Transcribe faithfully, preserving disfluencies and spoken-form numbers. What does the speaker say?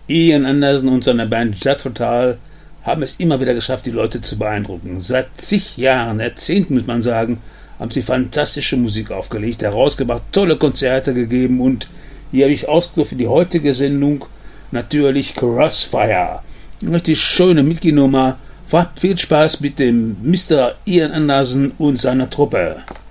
Ian Anderson und seine Band Jethro Tull haben es immer wieder geschafft, die Leute zu beeindrucken. Seit zig Jahren, Jahrzehnten muss man sagen, haben sie fantastische Musik aufgelegt, herausgebracht, tolle Konzerte gegeben und hier habe ich ausgesucht für die heutige Sendung natürlich Crossfire. Eine richtig schöne Mickey-Nummer. Viel Spaß mit dem Mister Ian Anderson und seiner Truppe.